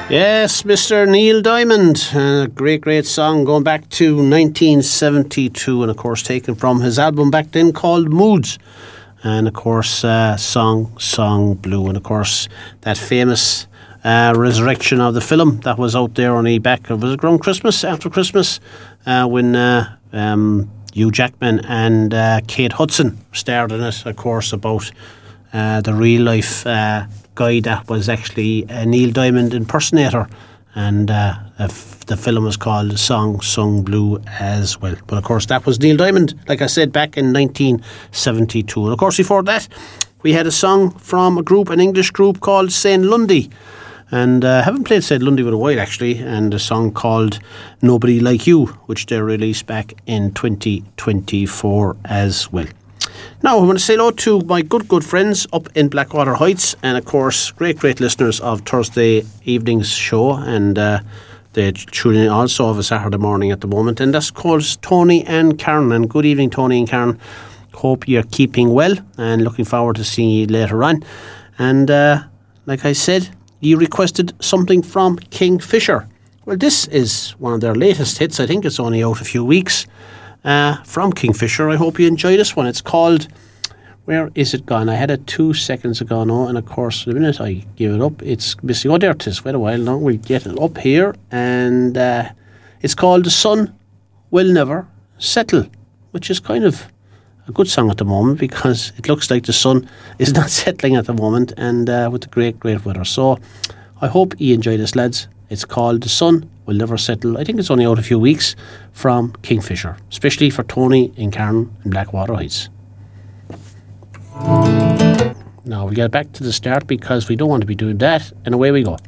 Yes, Mr. Neil Diamond, a great song going back to 1972, and of course taken from his album back then called Moods, and of course Song Blue, and of course that famous resurrection of the film that was out there only back, was it around Christmas, after Christmas, when Hugh Jackman and Kate Hudson starred in it, of course, about the real life guy that was actually a Neil Diamond impersonator, and the film was called Song Blue as well. But of course that was Neil Diamond, like I said, back in 1972. And of course before that we had a song from an English group called St. Lundy, and haven't played St. Lundy with a while actually, and a song called Nobody Like You, which they released back in 2024 as well. Now, I want to say hello to my good friends up in Blackwater Heights, and of course, great listeners of Thursday evening's show, and they tune in also of a Saturday morning at the moment, and that's called Tony and Karen. And good evening, Tony and Karen. Hope you're keeping well, and looking forward to seeing you later on. And like I said, you requested something from Kingfisher. Well, this is one of their latest hits. I think it's only out a few weeks. From Kingfisher. I hope you enjoy this one. It's called Where Is It Gone? I had it 2 seconds ago now, and of course the minute I give it up it's missing. Oh, there it is. Wait a while now, we'll get it up here, and it's called The Sun Will Never Settle, which is kind of a good song at the moment, because it looks like the sun is not settling at the moment, and with the great weather. So I hope you enjoy this, lads. It's called The Sun Will Never Settle. I think it's only out a few weeks, from Kingfisher, especially for Tony and Karen in Blackwater Heights. Now we get back to the start, because we don't want to be doing that, and away we go.